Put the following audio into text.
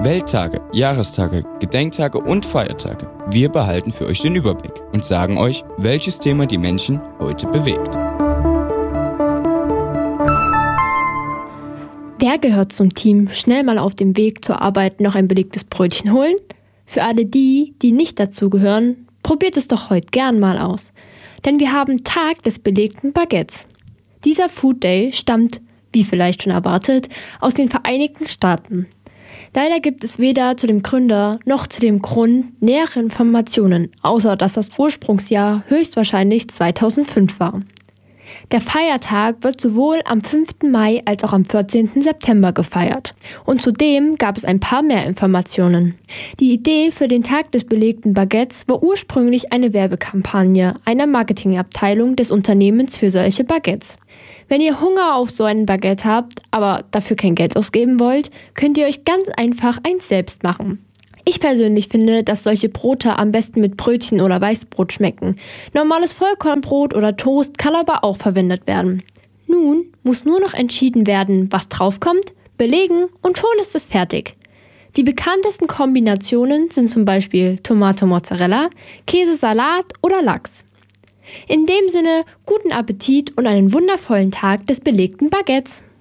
Welttage, Jahrestage, Gedenktage und Feiertage. Wir behalten für euch den Überblick und sagen euch, welches Thema die Menschen heute bewegt. Wer gehört zum Team, schnell mal auf dem Weg zur Arbeit noch ein belegtes Brötchen holen? Für alle die nicht dazugehören, probiert es doch heute gern mal aus. Denn wir haben Tag des belegten Baguettes. Dieser Food Day stammt, wie vielleicht schon erwartet, aus den Vereinigten Staaten. Leider gibt es weder zu dem Gründer noch zu dem Grund nähere Informationen, außer dass das Ursprungsjahr höchstwahrscheinlich 2005 war. Der Feiertag wird sowohl am 5. Mai als auch am 14. September gefeiert. Und zudem gab es ein paar mehr Informationen. Die Idee für den Tag des belegten Baguettes war ursprünglich eine Werbekampagne einer Marketingabteilung des Unternehmens für solche Baguettes. Wenn ihr Hunger auf so ein Baguette habt, aber dafür kein Geld ausgeben wollt, könnt ihr euch ganz einfach eins selbst machen. Ich persönlich finde, dass solche Brote am besten mit Brötchen oder Weißbrot schmecken. Normales Vollkornbrot oder Toast kann aber auch verwendet werden. Nun muss nur noch entschieden werden, was draufkommt, belegen und schon ist es fertig. Die bekanntesten Kombinationen sind zum Beispiel Tomate Mozzarella, Käsesalat oder Lachs. In dem Sinne, guten Appetit und einen wundervollen Tag des belegten Baguettes!